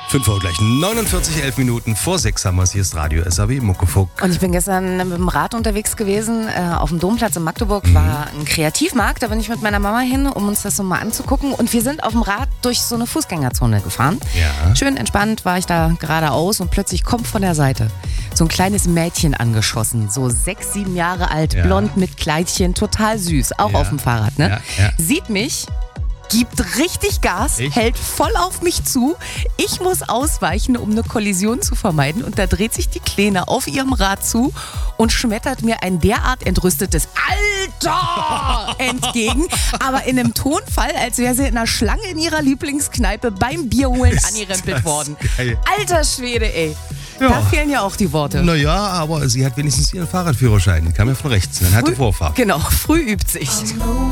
5 Uhr gleich 49, 11 Minuten vor 6 haben wir es. Hier ist Radio SAW Muckefuck. Und ich bin gestern mit dem Rad unterwegs gewesen. Auf dem Domplatz in Magdeburg war ein Kreativmarkt. Da bin ich mit meiner Mama hin, um uns das so mal anzugucken. Und wir sind auf dem Rad durch so eine Fußgängerzone gefahren. Ja. Schön entspannt war ich da geradeaus und plötzlich kommt von der Seite so ein kleines Mädchen angeschossen. So 6, 7 Jahre alt, blond mit Kleidchen, total süß. Auch auf dem Fahrrad, ne? Ja. Sieht mich, gibt richtig Gas, hält voll auf mich zu. Ich muss ausweichen, um eine Kollision zu vermeiden. Und da dreht sich die Kleine auf ihrem Rad zu und schmettert mir ein derart entrüstetes Alter entgegen. Aber in einem Tonfall, als wäre sie in einer Schlange in ihrer Lieblingskneipe beim Bierholen angerempelt worden. Geil. Alter Schwede, ey. Ja. Da fehlen ja auch die Worte. Naja, aber sie hat wenigstens ihren Fahrradführerschein. Die kam ja von rechts. Dann hatte Vorfahrt. Genau, früh übt sich.